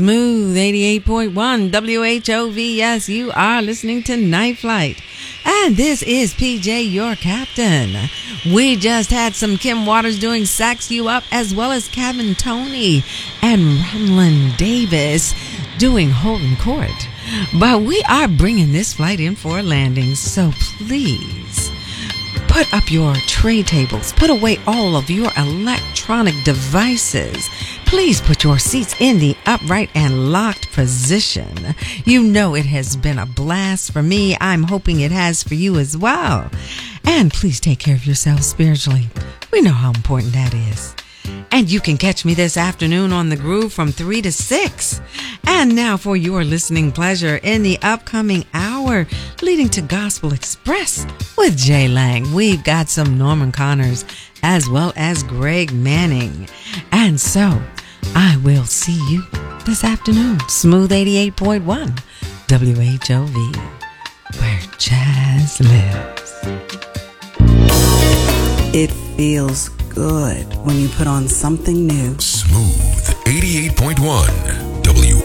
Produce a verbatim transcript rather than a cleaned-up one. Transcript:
Smooth eighty-eight point one W H O V. Yes, you are listening to Night Flight. And this is P J, your captain. We just had some Kim Waters doing Sax You Up, as well as Kevin Tony and Ronlyn Davis doing Holden Court. But we are bringing this flight in for a landing, so please put up your tray tables. Put away all of your electronic devices. Please put your seats in the upright and locked position. You know it has been a blast for me. I'm hoping it has for you as well. And please take care of yourself spiritually. We know how important that is. And you can catch me this afternoon on The Groove from three to six. And now for your listening pleasure in the upcoming hour leading to Gospel Express with Jay Lang. We've got some Norman Connors as well as Greg Manning. And so I will see you this afternoon. Smooth eighty-eight point one W H O V, where jazz lives. It feels good when you put on something new. Smooth eighty-eight point one W